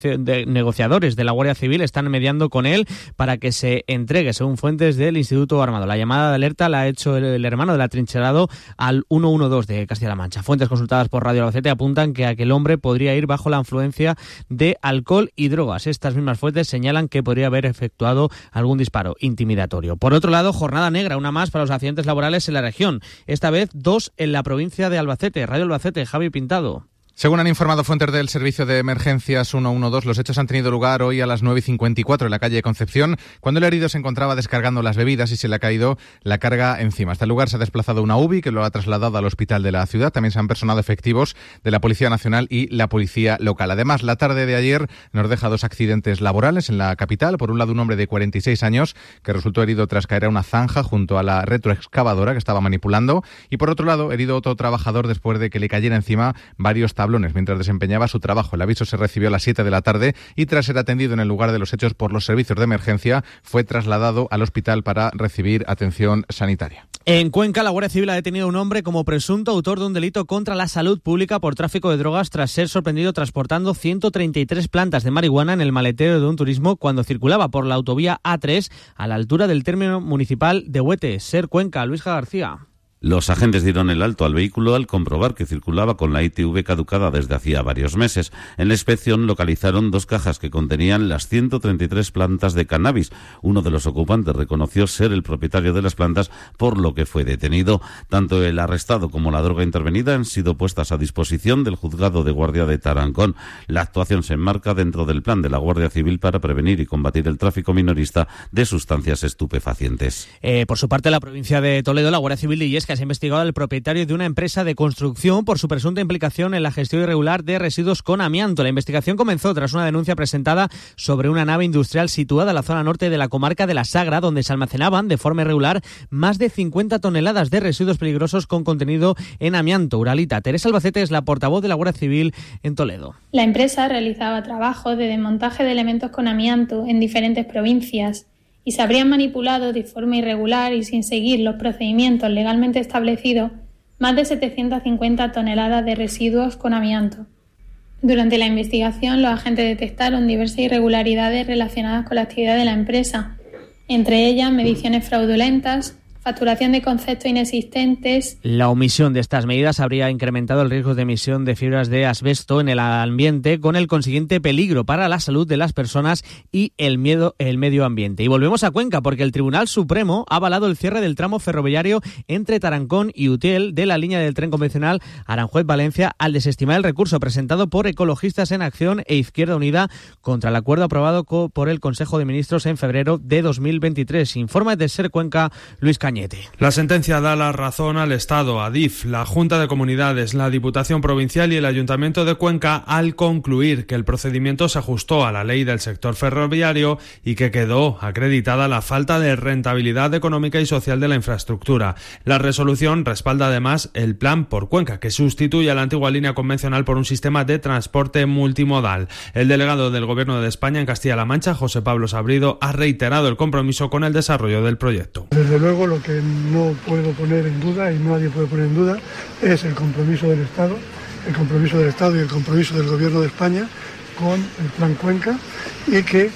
negociadores de la Guardia Civil están mediando con él para que se entregue, según fuentes del Instituto Armado. La llamada de alerta la ha hecho el hermano del atrincherado al 112 de Castilla-La Mancha. Fuentes consultadas por Radio Albacete apuntan que aquel hombre podría ir bajo la influencia de alcohol y drogas. Estas mismas fuentes señalan que podría haber efectuado algún disparo intimidatorio. Por otro lado, jornada negra, una más para los accidentes laborales en la región. Esta vez 2 en la provincia de Albacete. Radio Albacete, Javi Pintado. Según han informado fuentes del Servicio de Emergencias 112, los hechos han tenido lugar hoy a las 9:54 en la calle Concepción, cuando el herido se encontraba descargando las bebidas y se le ha caído la carga encima. Hasta el lugar se ha desplazado una UBI que lo ha trasladado al hospital de la ciudad. También se han personado efectivos de la Policía Nacional y la Policía Local. Además, la tarde de ayer nos deja 2 accidentes laborales en la capital. Por un lado, un hombre de 46 años que resultó herido tras caer a una zanja junto a la retroexcavadora que estaba manipulando. Y por otro lado, herido otro trabajador después de que le cayera encima varios tablones mientras desempeñaba su trabajo. El aviso se recibió a las 7 de la tarde y tras ser atendido en el lugar de los hechos por los servicios de emergencia, fue trasladado al hospital para recibir atención sanitaria. En Cuenca, la Guardia Civil ha detenido a un hombre como presunto autor de un delito contra la salud pública por tráfico de drogas tras ser sorprendido transportando 133 plantas de marihuana en el maletero de un turismo cuando circulaba por la autovía A3 a la altura del término municipal de Huete. Ser Cuenca, Luisja García. Los agentes dieron el alto al vehículo al comprobar que circulaba con la ITV caducada desde hacía varios meses. En la inspección localizaron 2 cajas que contenían las 133 plantas de cannabis. Uno de los ocupantes reconoció ser el propietario de las plantas, por lo que fue detenido. Tanto el arrestado como la droga intervenida han sido puestas a disposición del Juzgado de Guardia de Tarancón. La actuación se enmarca dentro del plan de la Guardia Civil para prevenir y combatir el tráfico minorista de sustancias estupefacientes. Por su parte, la provincia de Toledo, la Guardia Civil de Illescas ha investigado al propietario de una empresa de construcción por su presunta implicación en la gestión irregular de residuos con amianto. La investigación comenzó tras una denuncia presentada sobre una nave industrial situada en la zona norte de la comarca de la Sagra, donde se almacenaban de forma irregular más de 50 toneladas de residuos peligrosos con contenido en amianto. Uralita Teresa Albacete es la portavoz de la Guardia Civil en Toledo. La empresa realizaba trabajos de desmontaje de elementos con amianto en diferentes provincias y se habrían manipulado de forma irregular y sin seguir los procedimientos legalmente establecidos más de 750 toneladas de residuos con amianto. Durante la investigación, los agentes detectaron diversas irregularidades relacionadas con la actividad de la empresa, entre ellas mediciones fraudulentas, facturación de conceptos inexistentes. La omisión de estas medidas habría incrementado el riesgo de emisión de fibras de asbesto en el ambiente, con el consiguiente peligro para la salud de las personas y el medio ambiente. Y volvemos a Cuenca, porque el Tribunal Supremo ha avalado el cierre del tramo ferroviario entre Tarancón y Utiel de la línea del tren convencional Aranjuez-Valencia al desestimar el recurso presentado por Ecologistas en Acción e Izquierda Unida contra el acuerdo aprobado por el Consejo de Ministros en febrero de 2023. Informa de Ser Cuenca, Luis Cañete. La sentencia da la razón al Estado, a DIF, la Junta de Comunidades, la Diputación Provincial y el Ayuntamiento de Cuenca al concluir que el procedimiento se ajustó a la ley del sector ferroviario y que quedó acreditada la falta de rentabilidad económica y social de la infraestructura. La resolución respalda además el Plan por Cuenca, que sustituye a la antigua línea convencional por un sistema de transporte multimodal. El delegado del Gobierno de España en Castilla-La Mancha, José Pablo Sabrido, ha reiterado el compromiso con el desarrollo del proyecto. Desde luego, lo que no puedo poner en duda y nadie puede poner en duda es el compromiso del Estado y el compromiso del Gobierno de España con el Plan Cuenca, y que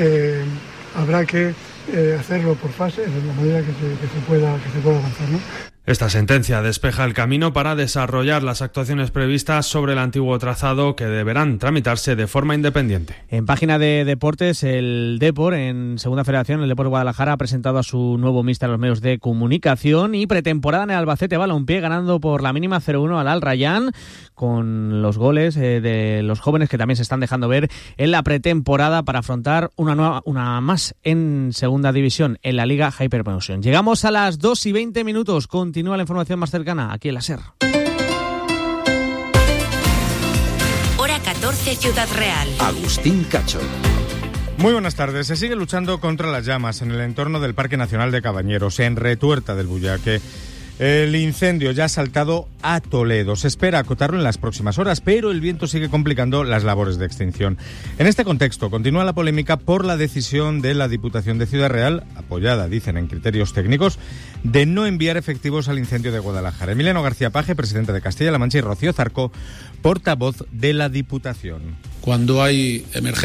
habrá que hacerlo por fases de la manera que se pueda avanzar, ¿no? Esta sentencia despeja el camino para desarrollar las actuaciones previstas sobre el antiguo trazado, que deberán tramitarse de forma independiente. En página de deportes, el Depor, en Segunda Federación, el Depor Guadalajara ha presentado a su nuevo míster a los medios de comunicación, y pretemporada en el Albacete Balompié, ganando por la mínima 0-1 al Al Rayyan, con los goles de los jóvenes que también se están dejando ver en la pretemporada para afrontar una más en Segunda División en la Liga Hypermotion. Llegamos a las 2:20. Continúa la información más cercana aquí en la SER. Hora 14, Ciudad Real. Agustín Cacho. Muy buenas tardes. Se sigue luchando contra las llamas en el entorno del Parque Nacional de Cabañeros, en Retuerta del Bullaque. El incendio ya ha saltado a Toledo. Se espera acotarlo en las próximas horas, pero el viento sigue complicando las labores de extinción. En este contexto, continúa la polémica por la decisión de la Diputación de Ciudad Real, apoyada, dicen, en criterios técnicos, de no enviar efectivos al incendio de Guadalajara. Emiliano García Paje, presidente de Castilla-La Mancha, y Rocío Zarco, portavoz de la Diputación. Cuando hay emergencia